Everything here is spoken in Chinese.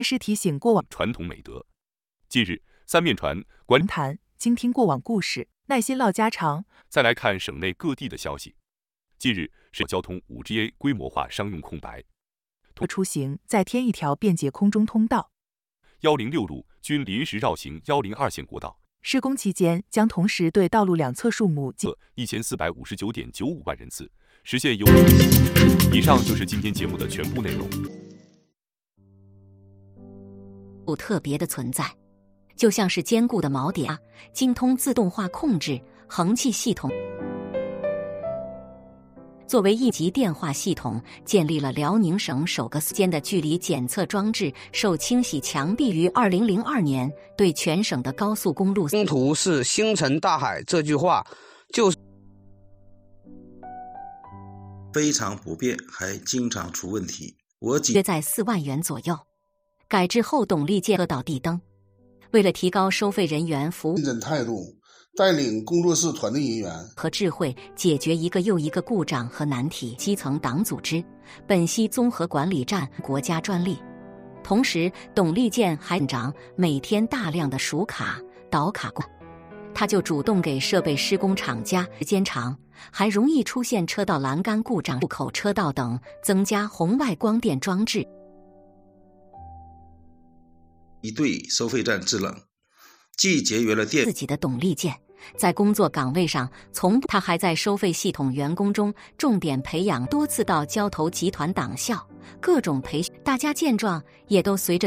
是提醒过往传统美德。近日，三面传观谈，精听过往故事，耐心唠家常。 再来看省内各地的消息。近日，是交通 5G 规模化商用空白， 出行再添一条便捷空中通道。 106路均临时绕行102线国道。 施工期间将同时对道路两侧树木 1459.95万人次，实现优。以上就是今天节目的全部内容。 不特别的存在，就像是坚固的锚点，精通自动化控制恒气系统。作为1级电话系统，建立了辽宁省首个间的距离检测装置，受清洗墙壁于2002年对全省的高速公路。 中途是星辰大海这句话就是非常不便，还经常出问题。 约在4万元左右。改制后，董力建车道地灯，为了提高收费人员服务认真态度，带领工作室团队人员和智慧解决一个又一个故障和难题。基层党组织本溪综合管理站国家专利。同时，董力建还长每天大量的数卡、导卡过，他就主动给设备施工厂家时间长，还容易出现车道栏杆故障、路口车道等，增加红外光电装置。 一对收费站制冷，既节约了电。 自己的董力建在工作岗位上，他还在收费系统员工中重点培养，多次到交投集团党校各种培训，大家见状也都随着